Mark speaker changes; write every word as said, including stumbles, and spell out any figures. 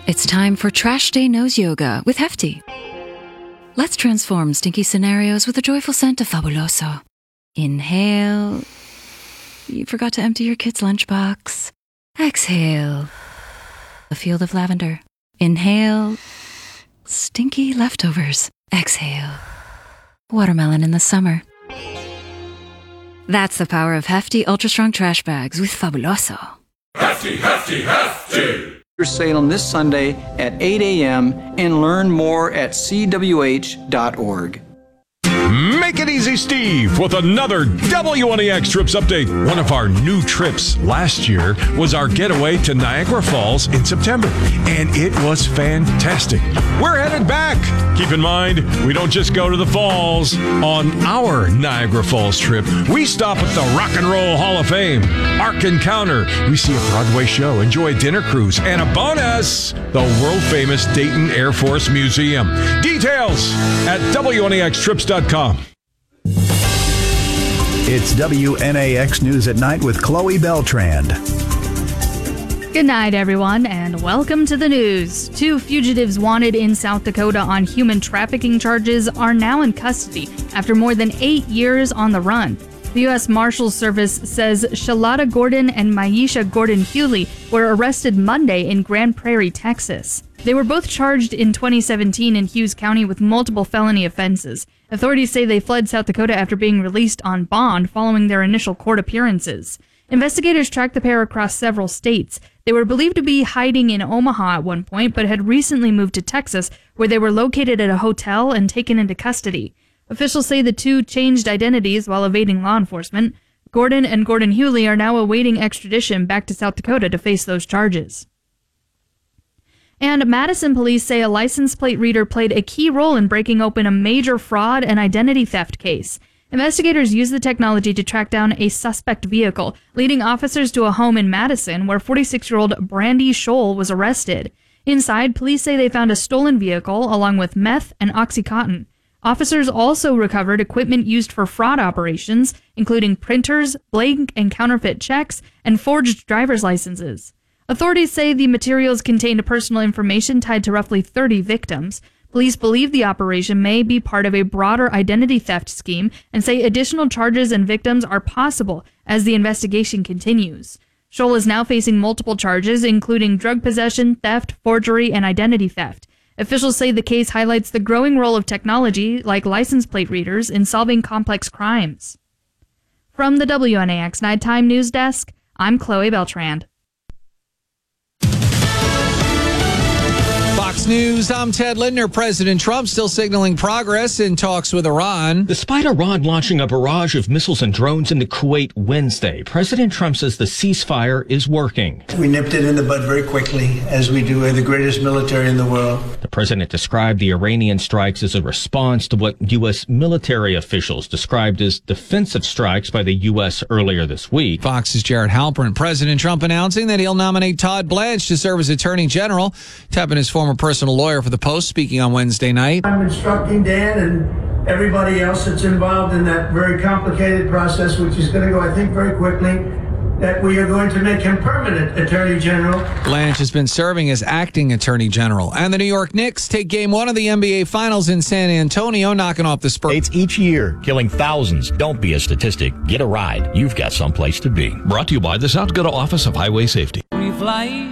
Speaker 1: It's time for Trash Day Nose Yoga with Hefty. Let's transform stinky scenarios with a joyful scent of Fabuloso. Inhale. You forgot to empty your kid's lunchbox. Exhale. A field of lavender. Inhale. Stinky leftovers. Exhale. Watermelon in the summer. That's the power of Hefty Ultra Strong Trash Bags with Fabuloso.
Speaker 2: Hefty, Hefty, Hefty!
Speaker 3: Salem this Sunday at eight a.m. and learn more at c w h dot org.
Speaker 4: Make it easy, Steve, with another W N E X Trips update. One of our new trips last year was our getaway to Niagara Falls in September, and it was fantastic. We're headed back. Keep in mind, we don't just go to the falls. On our Niagara Falls trip, we stop at the Rock and Roll Hall of Fame, Ark Encounter. We see a Broadway show, enjoy a dinner cruise, and a bonus, the world-famous Dayton Air Force Museum. Details at W N E X trips dot com.
Speaker 5: It's W N A X News at Night with Chloe Beltrand.
Speaker 6: Good night, everyone, and welcome to the news. Two fugitives wanted in South Dakota on human trafficking charges are now in custody after more than eight years on the run. The U S Marshals Service says Shalata Gordon and Maisha Gordon-Hewley were arrested Monday in Grand Prairie, Texas. They were both charged in twenty seventeen in Hughes County with multiple felony offenses. Authorities say they fled South Dakota after being released on bond following their initial court appearances. Investigators tracked the pair across several states. They were believed to be hiding in Omaha at one point, but had recently moved to Texas, where they were located at a hotel and taken into custody. Officials say the two changed identities while evading law enforcement. Gordon and Gordon-Hewley are now awaiting extradition back to South Dakota to face those charges. And Madison police say a license plate reader played a key role in breaking open a major fraud and identity theft case. Investigators used the technology to track down a suspect vehicle, leading officers to a home in Madison where forty-six-year-old Brandy Scholl was arrested. Inside, police say they found a stolen vehicle along with meth and Oxycontin. Officers also recovered equipment used for fraud operations, including printers, blank and counterfeit checks, and forged driver's licenses. Authorities say the materials contained personal information tied to roughly thirty victims. Police believe the operation may be part of a broader identity theft scheme and say additional charges and victims are possible as the investigation continues. Scholl is now facing multiple charges, including drug possession, theft, forgery, and identity theft. Officials say the case highlights the growing role of technology, like license plate readers, in solving complex crimes. From the W N A X Nighttime News Desk, I'm Chloe Beltrand.
Speaker 7: Fox News, I'm Ted Lindner. President Trump still signaling progress in talks with Iran.
Speaker 8: Despite Iran launching a barrage of missiles and drones into Kuwait Wednesday, President Trump says the ceasefire is working.
Speaker 9: We nipped it in the bud very quickly, as we do. We're the greatest military in the world.
Speaker 8: The president described the Iranian strikes as a response to what U S military officials described as defensive strikes by the U S earlier this week.
Speaker 7: Fox's Jared Halpern. President Trump announcing that he'll nominate Todd Blanche to serve as Attorney General, tapping his former personal lawyer for the Post, speaking on Wednesday night.
Speaker 9: I'm instructing Dan and everybody else that's involved in that very complicated process, which is going to go, I think, very quickly, that we are going to make him permanent Attorney General.
Speaker 7: Blanche has been serving as acting Attorney General. And the New York Knicks take game one of the N B A Finals in San Antonio, knocking off the Spurs.
Speaker 10: It's each year, killing thousands. Don't be a statistic. Get a ride. You've got someplace to be.
Speaker 11: Brought to you by the South Dakota Office of Highway Safety.
Speaker 12: Flight.